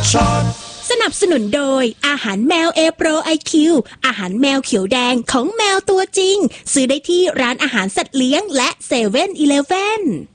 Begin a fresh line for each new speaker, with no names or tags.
สนับสนุนโดยอาหารแมว A Pro IQ อาหารแมวเขียวแดงของแมวตัวจริงซื้อได้ที่ร้านอาหารสัตว์เลี้ยงและ7-Eleven